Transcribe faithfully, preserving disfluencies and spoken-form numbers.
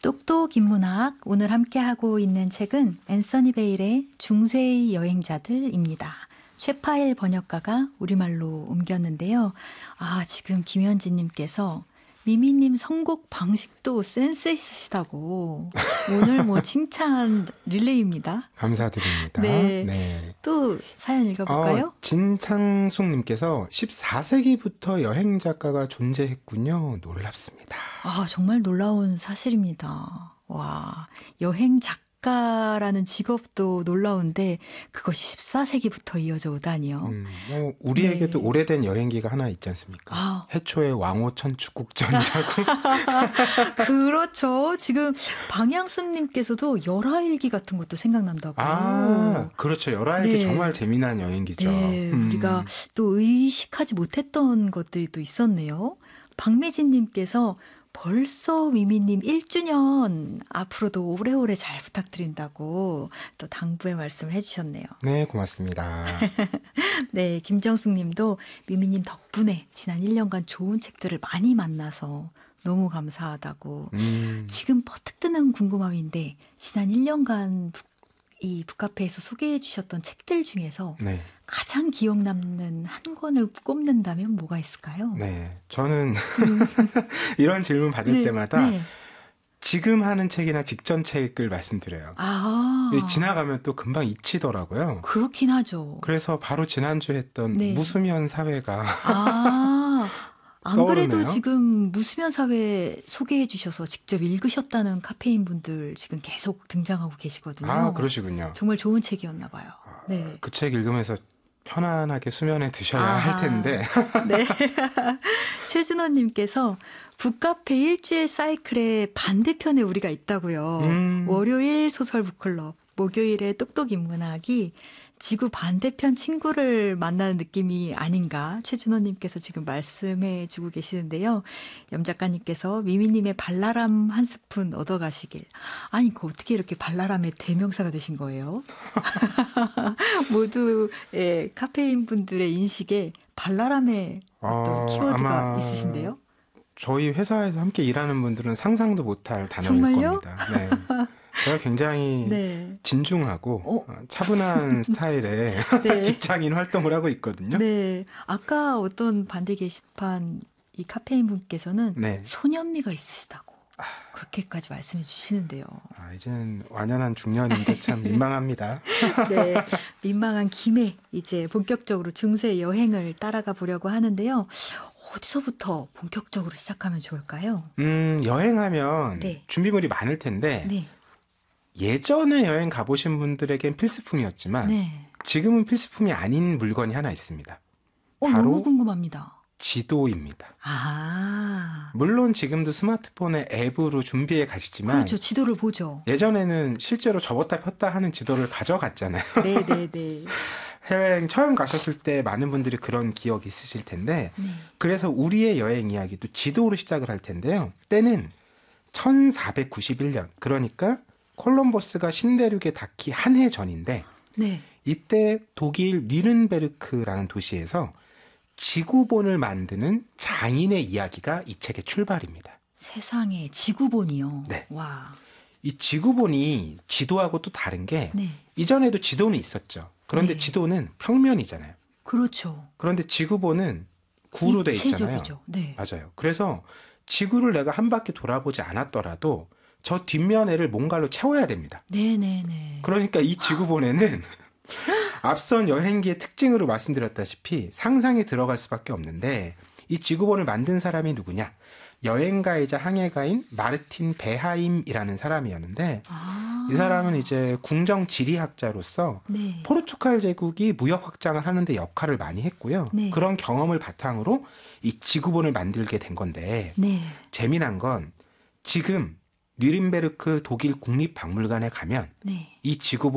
똑똑 인문학, 오늘 함께하고 있는 책은 앤서니 베일의 중세의 여행자들입니다. 최파일 번역가가 우리말로 옮겼는데요. 아, 지금 김현진님께서 미미님 선곡 방식도 센스 있으시다고. 오늘 뭐 칭찬 릴레이입니다. 감사드립니다. 네. 네. 또 사연 읽어볼까요? 어, 진창숙님께서 십사 세기부터 여행 작가가 존재했군요. 놀랍습니다. 아, 정말 놀라운 사실입니다. 와, 여행 작가라는 직업도 놀라운데 그것이 십사 세기부터 이어져 오다니요. 음, 뭐 우리에게도 네. 오래된 여행기가 하나 있지 않습니까? 아. 해초의 왕호천축국전이라고. 그렇죠. 지금 방향수님께서도 열하일기 같은 것도 생각난다고. 아, 그렇죠. 열하일기 네. 정말 재미난 여행기죠. 네, 음. 우리가 또 의식하지 못했던 것들이 또 있었네요. 박미진님께서 벌써 미미님 일 주년 앞으로도 오래오래 잘 부탁드린다고 또 당부의 말씀을 해주셨네요. 네, 고맙습니다. 네, 김정숙님도 미미님 덕분에 지난 일 년간 좋은 책들을 많이 만나서 너무 감사하다고. 음. 지금 퍼뜩 드는 궁금함인데 지난 일 년간 북, 이 북카페에서 소개해 주셨던 책들 중에서 네. 가장 기억 남는 한 권을 꼽는다면 뭐가 있을까요? 네, 저는 이런 질문 받을 네, 때마다 네. 지금 하는 책이나 직전 책을 말씀드려요. 아, 지나가면 또 금방 잊히더라고요. 그렇긴 하죠. 그래서 바로 지난주에 했던 네. 무수면 사회가 아, 안 떠오르네요. 그래도 지금 무수면 사회 소개해 주셔서 직접 읽으셨다는 카페인 분들 지금 계속 등장하고 계시거든요. 아, 그러시군요. 정말 좋은 책이었나 봐요. 네. 그 책 읽으면서 편안하게 수면에 드셔야 아하. 할 텐데. 네. 최준호님께서 북카페 일주일 사이클의 반대편에 우리가 있다고요. 음. 월요일 소설 북클럽, 목요일에 똑똑 인문학이 지구 반대편 친구를 만나는 느낌이 아닌가 최준호님께서 지금 말씀해 주고 계시는데요. 염 작가님께서 미미님의 발랄함 한 스푼 얻어가시길. 아니, 그 어떻게 이렇게 발랄함의 대명사가 되신 거예요? 모두의 카페인 분들의 인식에 발랄함의 어떤 어, 키워드가 아마 있으신데요? 저희 회사에서 함께 일하는 분들은 상상도 못할 단어일 정말요? 겁니다. 네. 제가 굉장히 네. 진중하고 어? 어, 차분한 스타일의 네. 직장인 활동을 하고 있거든요. 네. 아까 어떤 반대 게시판 이 카페인 분께서는 네. 소년미가 있으시다고 그렇게까지 말씀해 주시는데요. 아, 이제는 완연한 중년인데 참 민망합니다. 네. 민망한 김에 이제 본격적으로 중세 여행을 따라가 보려고 하는데요. 어디서부터 본격적으로 시작하면 좋을까요? 음, 여행하면 네. 준비물이 많을 텐데 네. 예전에 여행 가보신 분들에겐 필수품이었지만 네. 지금은 필수품이 아닌 물건이 하나 있습니다. 어, 바로 너무 궁금합니다. 지도입니다. 아. 물론 지금도 스마트폰에 앱으로 준비해 가시지만 그렇죠. 지도를 보죠. 예전에는 실제로 접었다 폈다 하는 지도를 가져갔잖아요. 네, 네, 네. 해외여행 처음 가셨을 때 많은 분들이 그런 기억이 있으실 텐데 네. 그래서 우리의 여행 이야기도 지도로 시작을 할 텐데요. 때는 천사백구십일 년, 그러니까 콜럼버스가 신대륙에 닿기 한 해 전인데 네. 이때 독일 뉘른베르크라는 도시에서 지구본을 만드는 장인의 이야기가 이 책의 출발입니다. 세상에 지구본이요. 네. 와. 이 지구본이 지도하고 또 다른 게 네. 이전에도 지도는 있었죠. 그런데 네. 지도는 평면이잖아요. 그렇죠. 그런데 지구본은 구로 돼 있잖아요. 입체적이죠. 네. 맞아요. 그래서 지구를 내가 한 바퀴 돌아보지 않았더라도 저 뒷면에를 뭔가로 채워야 됩니다. 네, 네, 네. 그러니까 이 지구본에는 앞선 여행기의 특징으로 말씀드렸다시피 상상이 들어갈 수밖에 없는데 이 지구본을 만든 사람이 누구냐? 여행가이자 항해가인 마르틴 베하임이라는 사람이었는데 아. 이 사람은 이제 궁정 지리학자로서 네. 포르투갈 제국이 무역 확장을 하는데 역할을 많이 했고요. 네. 그런 경험을 바탕으로 이 지구본을 만들게 된 건데 네. 재미난 건 지금 뉘른베르크 독일 국립박물관에 가면 네. 이 지구본